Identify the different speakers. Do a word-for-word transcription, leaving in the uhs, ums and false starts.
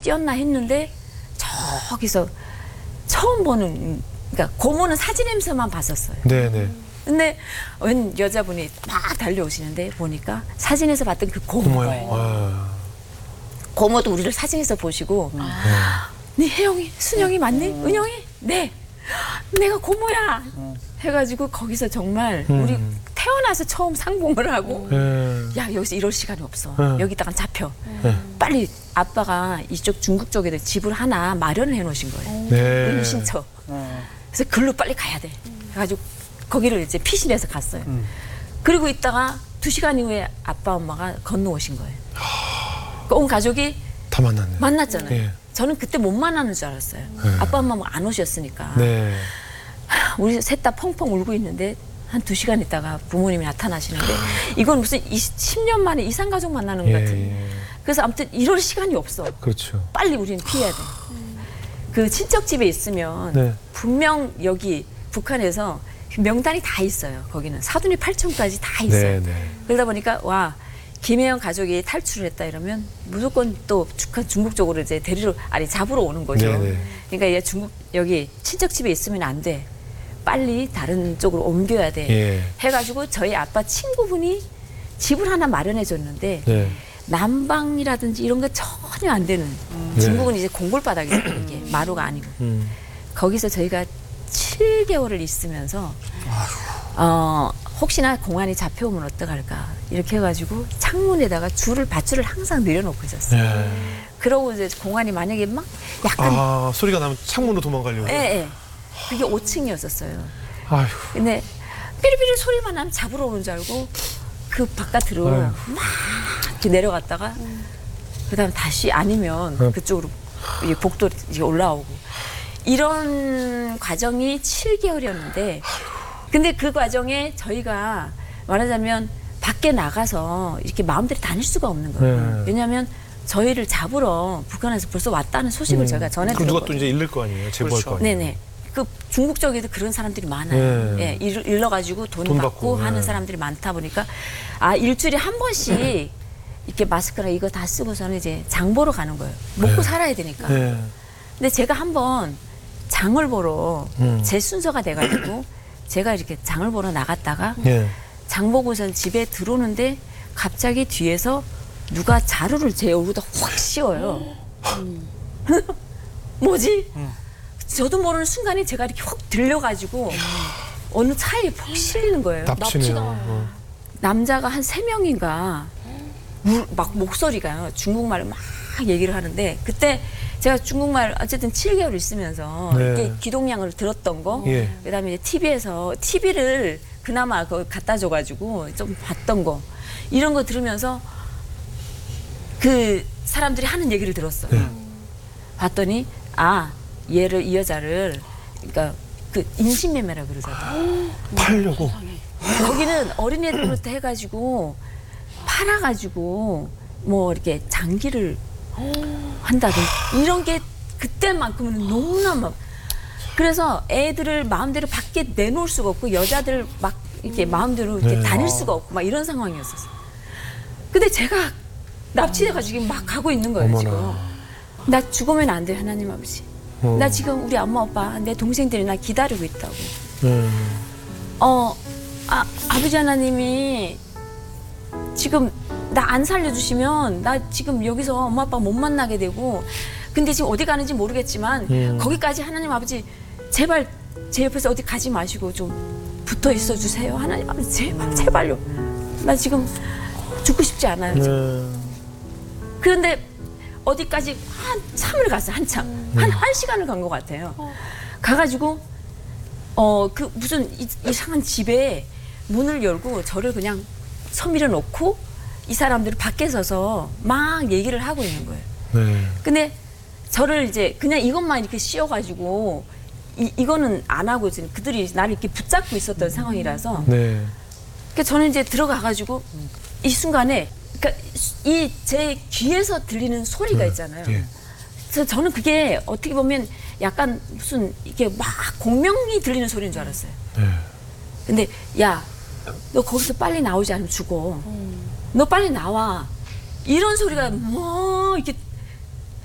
Speaker 1: 뛰었나 했는데 저기서 처음 보는, 그러니까 고모는 사진에서만 봤었어요.
Speaker 2: 네네.
Speaker 1: 근데 웬 여자분이 막 달려오시는데 보니까 사진에서 봤던 그 고모예요.
Speaker 2: 고모요. 아.
Speaker 1: 고모도 우리를 사진에서 보시고 네 혜영이, 순영이 맞니? 은영이? 네. 내가 고모야. 해가지고 거기서 정말
Speaker 2: 음.
Speaker 1: 우리 태어나서 처음 상봉을 하고
Speaker 2: 네.
Speaker 1: 야 여기서 이럴 시간이 없어.
Speaker 2: 네.
Speaker 1: 여기다가 잡혀.
Speaker 2: 네.
Speaker 1: 빨리 아빠가 이쪽 중국 쪽에 집을 하나 마련을 해놓으신 거예요.
Speaker 2: 네.
Speaker 1: 임신처. 그래서 글로 빨리 가야 돼. 그래가지고 거기를 이제 피신해서 갔어요.
Speaker 2: 음.
Speaker 1: 그리고 있다가 두 시간 이후에 아빠 엄마가 건너오신 거예요. 그 온 가족이
Speaker 2: 다 만났네.
Speaker 1: 만났잖아요.
Speaker 2: 예.
Speaker 1: 저는 그때 못 만나는 줄 알았어요.
Speaker 2: 네.
Speaker 1: 아빠 엄마 안 오셨으니까.
Speaker 2: 네.
Speaker 1: 우리 셋 다 펑펑 울고 있는데 한 두 시간 있다가 부모님이 나타나시는데 이건 무슨 십 년 만에 이산가족 만나는 것
Speaker 2: 예,
Speaker 1: 같은.
Speaker 2: 예.
Speaker 1: 그래서 아무튼 이럴 시간이 없어.
Speaker 2: 그렇죠.
Speaker 1: 빨리 우리는 피해야 돼. 그 친척집에 있으면
Speaker 2: 네.
Speaker 1: 분명 여기 북한에서 명단이 다 있어요. 거기는 사돈이 팔촌까지 다 있어요.
Speaker 2: 네, 네.
Speaker 1: 그러다 보니까 와 김혜영 가족이 탈출을 했다 이러면 무조건 또 북한 중국 쪽으로 이제 데리러 아니 잡으러 오는 거죠.
Speaker 2: 네, 네.
Speaker 1: 그러니까 얘 중국 여기 친척집에 있으면 안 돼. 빨리 다른 쪽으로 옮겨야 돼.
Speaker 2: 예.
Speaker 1: 해가지고 저희 아빠 친구분이 집을 하나 마련해 줬는데
Speaker 2: 네.
Speaker 1: 난방이라든지 이런 거 전혀 안 되는
Speaker 2: 네.
Speaker 1: 중국은 이제 공골바닥이잖아요. 이게 마루가 아니고
Speaker 2: 음.
Speaker 1: 거기서 저희가 칠 개월을 있으면서 어, 혹시나 공안이 잡혀오면 어떡할까 이렇게 해가지고 창문에다가 줄을 밧줄을 항상 내려놓고 있었어요.
Speaker 2: 예.
Speaker 1: 그러고 이제 공안이 만약에 막 약간
Speaker 2: 아, 소리가 나면 창문으로 도망가려고.
Speaker 1: 예, 예. 그게 오 층이었었어요.
Speaker 2: 아휴.
Speaker 1: 근데 삐리삐리 소리만 나면 잡으러 오는 줄 알고 그 바깥으로
Speaker 2: 아이고.
Speaker 1: 막 이렇게 내려갔다가 그다음 다시 아니면
Speaker 2: 음.
Speaker 1: 그쪽으로 이 복도 이제 올라오고 이런 과정이 칠 개월이었는데 근데 그 과정에 저희가 말하자면 밖에 나가서 이렇게 마음대로 다닐 수가 없는 거예요.
Speaker 2: 네.
Speaker 1: 왜냐하면 저희를 잡으러 북한에서 벌써 왔다는 소식을
Speaker 2: 음.
Speaker 1: 저희가 전해
Speaker 2: 그럼 누가 또
Speaker 1: 들었거든요.
Speaker 2: 이제 잃을 거 아니에요. 제보할
Speaker 3: 그렇죠.
Speaker 2: 거 아니에요.
Speaker 1: 네네. 그 중국 쪽에도 그런 사람들이 많아요.
Speaker 2: 네.
Speaker 1: 예, 일- 일러가지고 돈,
Speaker 2: 돈
Speaker 1: 받고,
Speaker 2: 받고,
Speaker 1: 하는
Speaker 2: 네.
Speaker 1: 사람들이 많다 보니까 아 일주일에 한 번씩 이렇게 마스크나 이거 다 쓰고서는 이제 장 보러 가는 거예요. 먹고
Speaker 2: 네.
Speaker 1: 살아야 되니까.
Speaker 2: 네.
Speaker 1: 근데 제가 한번 장을 보러
Speaker 2: 음.
Speaker 1: 제 순서가 돼가지고 제가 이렇게 장을 보러 나갔다가
Speaker 2: 예.
Speaker 1: 장 보고선 집에 들어오는데 갑자기 뒤에서 누가 자루를 제 얼굴에다 확 씌워요. 뭐지? 저도 모르는 순간에 제가 이렇게 확 들려가지고 어느 차에 푹 실리는 거예요.
Speaker 2: 납치네요.
Speaker 3: 납치다.
Speaker 2: 어.
Speaker 1: 남자가 한 세 명인가 물- 막 목소리가요. 중국말을 막 얘기를 하는데 그때 제가 중국말 어쨌든 칠 개월 있으면서
Speaker 2: 네.
Speaker 1: 이렇게 기동량을 들었던 거
Speaker 2: 예.
Speaker 1: 그다음에 이제 티비에서 티비를 그나마 그 갖다 줘가지고 좀 봤던 거 이런 거 들으면서 그 사람들이 하는 얘기를 들었어요.
Speaker 2: 네.
Speaker 1: 봤더니 아 얘를 이 여자를 그러니까 그 인신매매라 그러잖아요.
Speaker 2: 팔려고.
Speaker 1: 거기는 어린애들부터 해가지고 팔아가지고 뭐 이렇게 장기를 한다든지 이런 게 그때만큼은 너무나 막 그래서 애들을 마음대로 밖에 내놓을 수가 없고 여자들 막 이렇게 마음대로 이렇게
Speaker 2: 네.
Speaker 1: 다닐 수가 없고 막 이런 상황이었었어요. 근데 제가 납치돼가지고 막 가고 있는 거예요.
Speaker 2: 어머나.
Speaker 1: 지금. 나 죽으면 안 돼 하나님 아버지.
Speaker 2: 어.
Speaker 1: 나 지금 우리 엄마 아빠 내 동생들이 나 기다리고 있다고.
Speaker 2: 네.
Speaker 1: 어, 아, 아버지 하나님이 지금 나 안 살려주시면 나 지금 여기서 엄마 아빠 못 만나게 되고 근데 지금 어디 가는지 모르겠지만
Speaker 2: 음.
Speaker 1: 거기까지 하나님 아버지 제발 제 옆에서 어디 가지 마시고 좀 붙어 있어 주세요. 하나님 아버지 제발 제발요. 나 지금 죽고 싶지 않아요. 지금.
Speaker 2: 네.
Speaker 1: 그런데 어디까지 한참을 갔어요. 한참. 한, 한 시간을 간 것 같아요. 가가지고 어, 그 무슨 이, 이상한 집에 문을 열고 저를 그냥 서밀어 놓고 이 사람들이 밖에 서서 막 얘기를 하고 있는 거예요.
Speaker 2: 네.
Speaker 1: 근데 저를 이제 그냥 이것만 이렇게 씌워가지고 이, 이거는 안 하고 지금 그들이 나를 이렇게 붙잡고 있었던 상황이라서
Speaker 2: 네.
Speaker 1: 그러니까 저는 이제 들어가가지고 이 순간에 그러니까 이 제 귀에서 들리는 소리가 있잖아요.
Speaker 2: 예.
Speaker 1: 그래서 저는 그게 어떻게 보면 약간 무슨 이게 막 공명이 들리는 소리인 줄 알았어요.
Speaker 2: 네.
Speaker 1: 근데 야, 너 거기서 빨리 나오지 않으면 죽어. 너 빨리 나와. 이런 소리가 뭐 이렇게